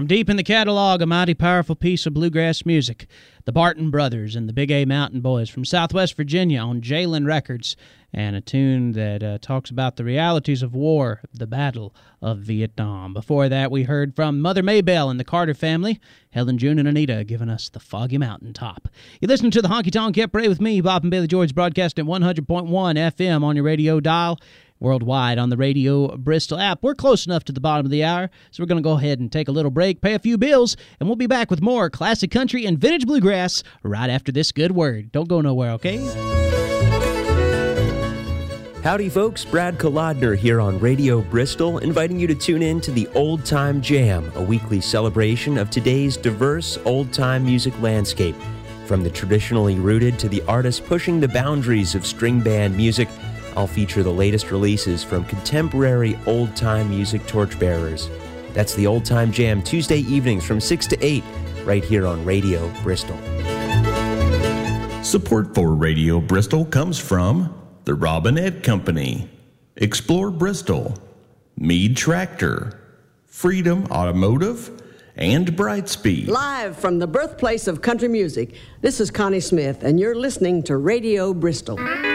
From deep in the catalog, a mighty powerful piece of bluegrass music, the Barton Brothers and the Big A Mountain Boys from Southwest Virginia on Jalen Records, and a tune that talks about the realities of war, the Battle of Vietnam. Before that, we heard from Mother Maybelle and the Carter Family, Helen, June, and Anita giving us the Foggy Mountain Top. You're listening to the Honky Tonk Hit Parade with me, Bob and Bailey George, broadcasting at 100.1 FM on your radio dial, worldwide on the Radio Bristol app. We're close enough to the bottom of the hour, so we're going to go ahead and take a little break, pay a few bills, and we'll be back with more classic country and vintage bluegrass right after this good word. Don't go nowhere, okay? Howdy, folks. Brad Kolodner here on Radio Bristol, inviting you to tune in to the Old Time Jam, a weekly celebration of today's diverse old-time music landscape. From the traditionally rooted to the artists pushing the boundaries of string band music, I'll feature the latest releases from contemporary old-time music torchbearers. That's the Old Time Jam, Tuesday evenings from 6 to 8, right here on Radio Bristol. Support for Radio Bristol comes from the Robinette Company, Explore Bristol, Meade Tractor, Freedom Automotive, and Brightspeed. Live from the birthplace of country music, this is Connie Smith, and you're listening to Radio Bristol.